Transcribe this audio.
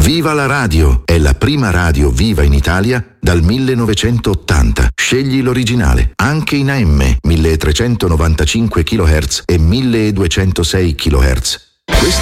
Viva la radio! È la prima radio viva in Italia dal 1980. Scegli l'originale, anche in AM, 1395 kHz e 1206 kHz.